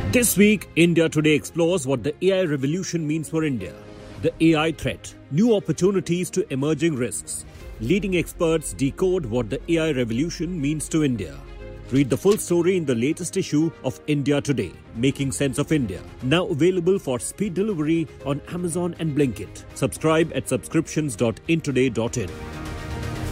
This week, India Today explores what the AI revolution means for India. The AI threat, new opportunities to emerging risks. Leading experts decode what the AI revolution means to India. Read the full story in the latest issue of India Today, Making Sense of India. Now available for speed delivery on Amazon and Blinkit. Subscribe at subscriptions.intoday.in.